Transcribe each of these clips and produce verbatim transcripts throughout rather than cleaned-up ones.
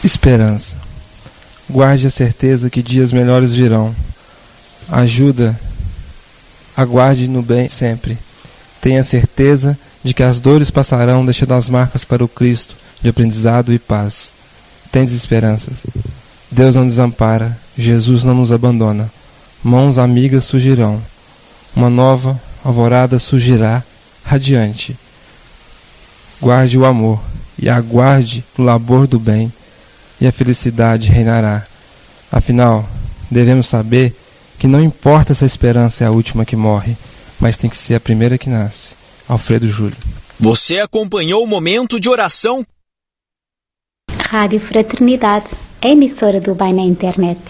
Esperança. Guarde a certeza que dias melhores virão. Ajuda. Aguarde no bem sempre. Tenha certeza de que as dores passarão, deixando as marcas para o Cristo de aprendizado e paz. Tendes esperanças. Deus não desampara, Jesus não nos abandona. Mãos amigas surgirão. Uma nova alvorada surgirá radiante. Guarde o amor e aguarde o labor do bem, e a felicidade reinará. Afinal, devemos saber que não importa se a esperança é a última que morre, mas tem que ser a primeira que nasce. Alfredo Júlio. Você acompanhou o momento de oração? Rádio Fraternidade, a emissora do bem na internet.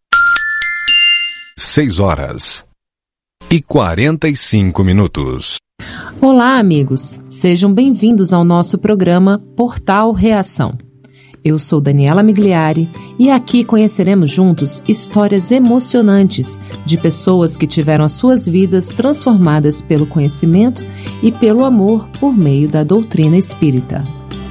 seis horas e quarenta e cinco minutos. Olá, amigos. Sejam bem-vindos ao nosso programa Portal Reação. Eu sou Daniela Migliari e aqui conheceremos juntos histórias emocionantes de pessoas que tiveram as suas vidas transformadas pelo conhecimento e pelo amor por meio da doutrina espírita.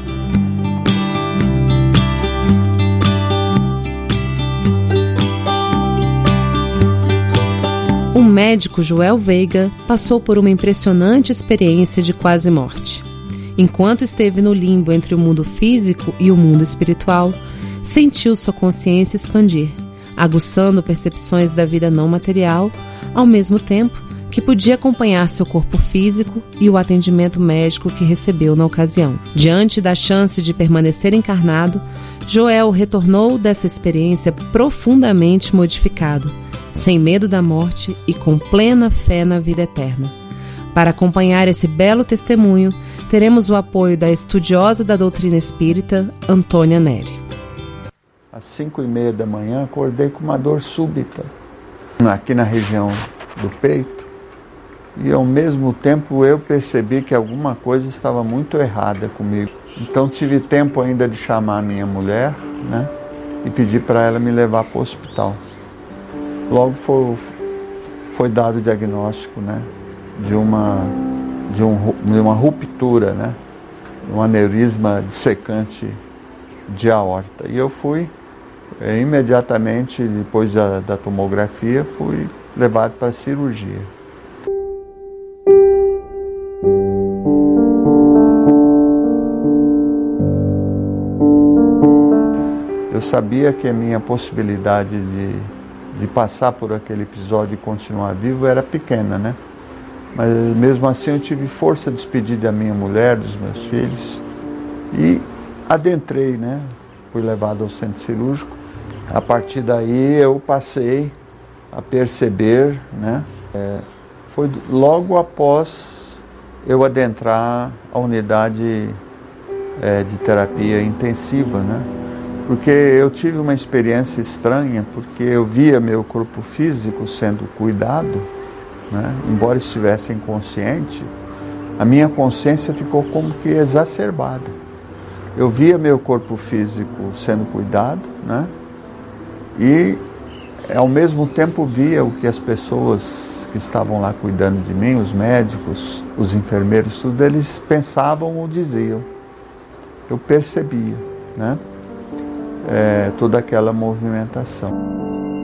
O médico Joel Veiga passou por uma impressionante experiência de quase morte. Enquanto esteve no limbo entre o mundo físico e o mundo espiritual, sentiu sua consciência expandir, aguçando percepções da vida não material, ao mesmo tempo que podia acompanhar seu corpo físico e o atendimento médico que recebeu na ocasião. Diante da chance de permanecer encarnado, Joel retornou dessa experiência profundamente modificado, sem medo da morte e com plena fé na vida eterna. Para acompanhar esse belo testemunho, teremos o apoio da estudiosa da doutrina espírita, Antônia Neri. Às cinco e meia da manhã, acordei com uma dor súbita, aqui na região do peito, e ao mesmo tempo eu percebi que alguma coisa estava muito errada comigo. Então tive tempo ainda de chamar a minha mulher, né, e pedir para ela me levar para o hospital. Logo foi, foi dado o diagnóstico, né, de uma, de, um, de uma ruptura, né, um aneurisma dissecante de aorta. E eu fui, é, imediatamente depois da, da tomografia, fui levado para a cirurgia. Eu sabia que a minha possibilidade de, de passar por aquele episódio e continuar vivo era pequena, né? Mas mesmo assim eu tive força de despedir da minha mulher, dos meus filhos, e adentrei, né? Fui levado ao centro cirúrgico. A partir daí eu passei a perceber, né? É, foi logo após eu adentrar a unidade é, de terapia intensiva, né? Porque eu tive uma experiência estranha, porque eu via meu corpo físico sendo cuidado, né? Embora estivesse inconsciente, a minha consciência ficou como que exacerbada. Eu via meu corpo físico sendo cuidado, né? E ao mesmo tempo via o que as pessoas que estavam lá cuidando de mim, os médicos, os enfermeiros, tudo, eles pensavam ou diziam. Eu percebia, né? É, toda aquela movimentação.